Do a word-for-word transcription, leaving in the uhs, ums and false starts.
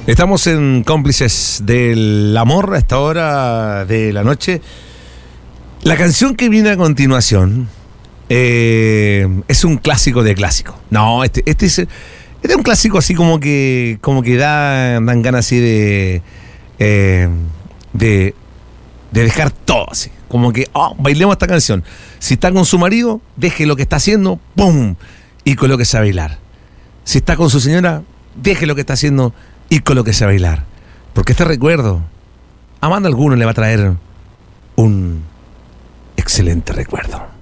Estamos en Cómplices del Amor a esta hora de la noche. La canción que viene a continuación eh, es un clásico de clásico. No, este, este es, este es un clásico así como que como que da, dan ganas así de, eh, de de dejar todo así. Como que, oh, bailemos esta canción. Si está con su marido, deje lo que está haciendo, ¡pum! Y colóquese a bailar. Si está con su señora, deje lo que está haciendo y colóquese a bailar. Porque este recuerdo, a más de alguno le va a traer un excelente recuerdo.